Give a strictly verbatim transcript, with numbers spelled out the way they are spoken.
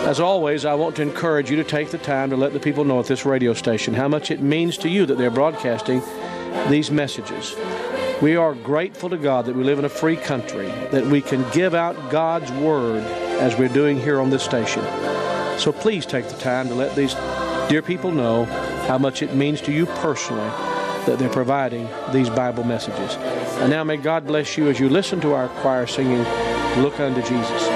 As always, I want to encourage you to take the time to let the people know at this radio station how much it means to you that they're broadcasting these messages. We are grateful to God that we live in a free country, that we can give out God's Word as we're doing here on this station. So please take the time to let these dear people know how much it means to you personally that they're providing these Bible messages. And now may God bless you as you listen to our choir singing, Look Unto Jesus.